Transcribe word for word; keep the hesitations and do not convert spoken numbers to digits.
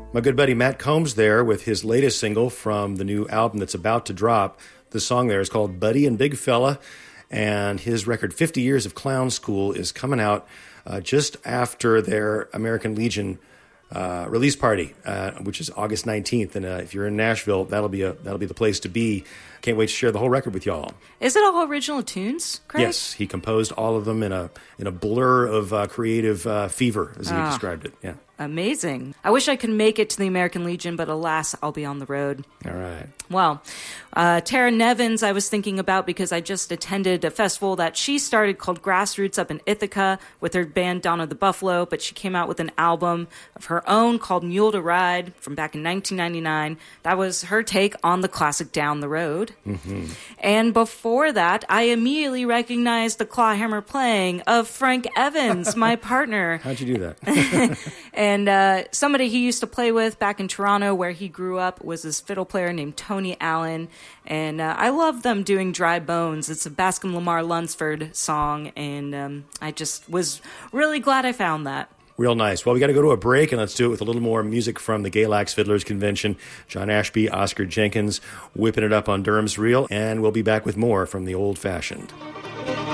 My good buddy Matt Combs there with his latest single from the new album that's about to drop. The song there is called Buddy and Big Fella, and his record fifty Years of Clown School is coming out uh, just after their American Legion uh, release party, uh, which is August nineteenth. And uh, if you're in Nashville, that'll be a that'll be the place to be. Can't wait to share the whole record with y'all. Is it all original tunes, Craig? Yes, he composed all of them in a in a blur of uh, creative uh, fever, as he Ah. described it. Yeah. Amazing. I wish I could make it to the American Legion, but alas, I'll be on the road. All right. Well, uh, Tara Nevins, I was thinking about because I just attended a festival that she started called Grassroots up in Ithaca with her band Dawn of the Buffalo, but she came out with an album of her own called Mule to Ride from back in nineteen ninety-nine. That was her take on the classic Down the Road. Mm-hmm. And before that, I immediately recognized the clawhammer playing of Frank Evans, my partner. How'd you do that? And uh, somebody he used to play with back in Toronto where he grew up was this fiddle player named Tony Allen. And uh, I love them doing Dry Bones. It's a Bascom Lamar Lunsford song, and um, I just was really glad I found that. Real nice. Well, we got to go to a break, and let's do it with a little more music from the Galax Fiddlers Convention. John Ashby, Oscar Jenkins, whipping it up on Durham's Reel, and we'll be back with more from the old-fashioned.